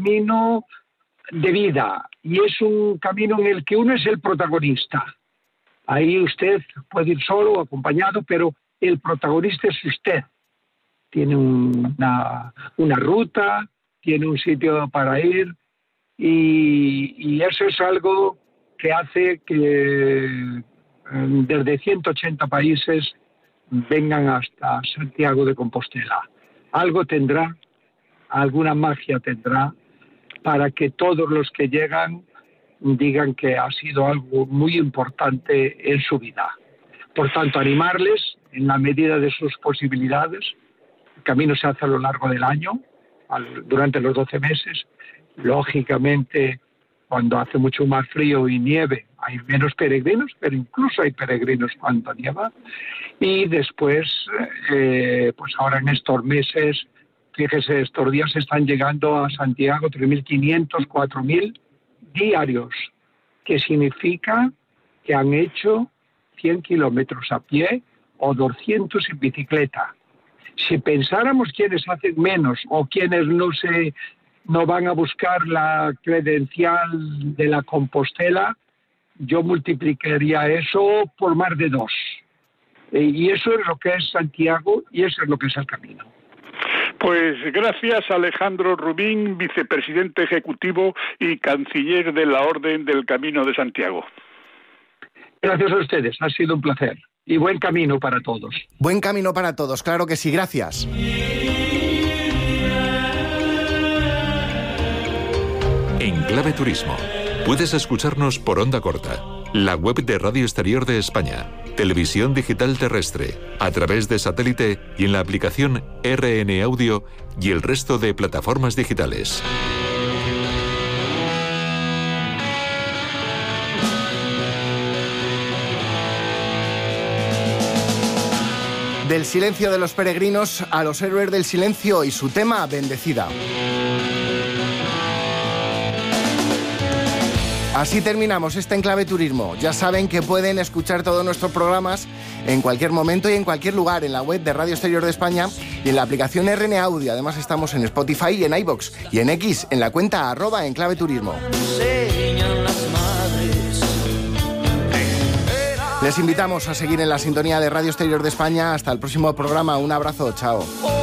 camino de vida y es un camino en el que uno es el protagonista. Ahí usted puede ir solo o acompañado, pero el protagonista es usted. Tiene una ruta, tiene un sitio para ir y eso es algo que hace que desde 180 países vengan hasta Santiago de Compostela. Algo tendrá, alguna magia tendrá, para que todos los que llegan digan que ha sido algo muy importante en su vida. Por tanto, animarles en la medida de sus posibilidades. El camino se hace a lo largo del año, durante los 12 meses. Lógicamente, cuando hace mucho más frío y nieve, hay menos peregrinos, pero incluso hay peregrinos cuando nieva. Y después, pues ahora en estos meses, fíjese, estos días están llegando a Santiago 3.500, 4.000 diarios, que significa que han hecho 100 kilómetros a pie o 200 en bicicleta. Si pensáramos quienes hacen menos o quienes no van a buscar la credencial de la Compostela, yo multiplicaría eso por más de 2. Y eso es lo que es Santiago y eso es lo que es el camino. Pues gracias, Alejandro Rubín, vicepresidente ejecutivo y canciller de la Orden del Camino de Santiago. Gracias a ustedes, ha sido un placer. Y buen camino para todos. Buen camino para todos, claro que sí, gracias. En Clave Turismo, puedes escucharnos por onda corta, la web de Radio Exterior de España, televisión digital terrestre, a través de satélite y en la aplicación RN Audio y el resto de plataformas digitales. Del silencio de los peregrinos a los héroes del silencio y su tema, Bendecida. Así terminamos este Enclave Turismo. Ya saben que pueden escuchar todos nuestros programas en cualquier momento y en cualquier lugar en la web de Radio Exterior de España y en la aplicación RN Audio. Además estamos en Spotify y en iVoox y en X en la cuenta @enclaveturismo. Les invitamos a seguir en la sintonía de Radio Exterior de España. Hasta el próximo programa. Un abrazo. Chao.